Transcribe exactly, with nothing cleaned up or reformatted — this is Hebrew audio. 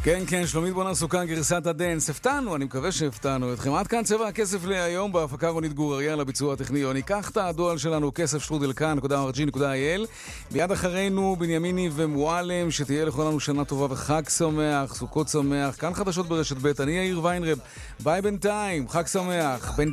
כן, כן, שלומית בונה סוכן, גרסת הדנס. הפתענו, אני מקווה שהפתענו אתכם. עד כאן צבע הכסף להיום, בהפקה רונית גור-אריה, לביצוע הטכני. ניקח את הדואל שלנו, כסף שטרודל כאן נקודה אר ג'י נקודה איי אל. מיד אחרינו, בנימיני ומואלם, שתהיה לכולנו שנה טובה וחג שמח, סוכות שמח. כאן חדשות ברשת ב', אני יאיר ויינרב. ביי בינתיים, חג שמח. בינתיים.